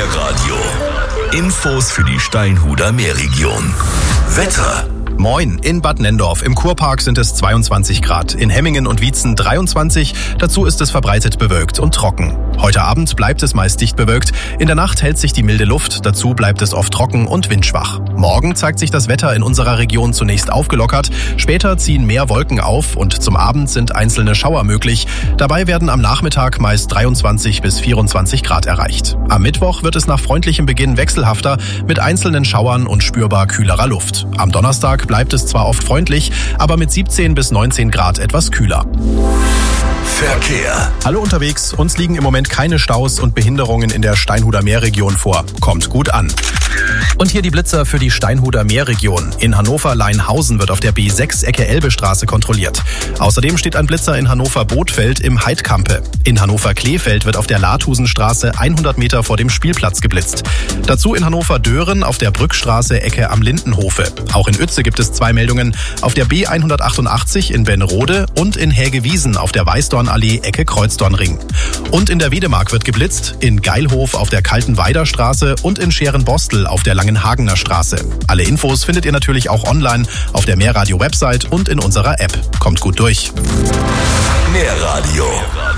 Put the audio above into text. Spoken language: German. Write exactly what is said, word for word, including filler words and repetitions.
Meerradio. Infos für die Steinhuder Meerregion. Wetter. Moin, in Bad Nenndorf im Kurpark sind es zweiundzwanzig Grad, in Hemmingen und Wietzen dreiundzwanzig, dazu ist es verbreitet bewölkt und trocken. Heute Abend bleibt es meist dicht bewölkt, in der Nacht hält sich die milde Luft, dazu bleibt es oft trocken und windschwach. Morgen zeigt sich das Wetter in unserer Region zunächst aufgelockert, später ziehen mehr Wolken auf und zum Abend sind einzelne Schauer möglich. Dabei werden am Nachmittag meist dreiundzwanzig bis vierundzwanzig Grad erreicht. Am Mittwoch wird es nach freundlichem Beginn wechselhafter mit einzelnen Schauern und spürbar kühlerer Luft. Am Donnerstag bleibt es zwar oft freundlich, aber mit siebzehn bis neunzehn Grad etwas kühler. Verkehr. Hallo unterwegs, uns liegen im Moment keine Staus und Behinderungen in der Steinhuder Meerregion vor. Kommt gut an. Und hier die Blitzer für die Steinhuder Meerregion. In Hannover-Leinhausen wird auf der B sechs Ecke Elbestraße kontrolliert. Außerdem steht ein Blitzer in Hannover-Bothfeld im Heidkampe. In Hannover-Kleefeld wird auf der Lathusenstraße hundert Meter vor dem Spielplatz geblitzt. Dazu in Hannover-Dören auf der Brückstraße Ecke am Lindenhofe. Auch in Uetze gibt es zwei Meldungen. Auf der B hundertachtundachtzig in Benrode und in Hägewiesen auf der Weißdornallee Ecke Kreuzdornring. Und in der Wedemark wird geblitzt, in Geilhof auf der Kaltenweider Straße und in Scherenbostel auf der Langenhagener Straße. Alle Infos findet ihr natürlich auch online auf der Meerradio-Website und in unserer App. Kommt gut durch. Meerradio.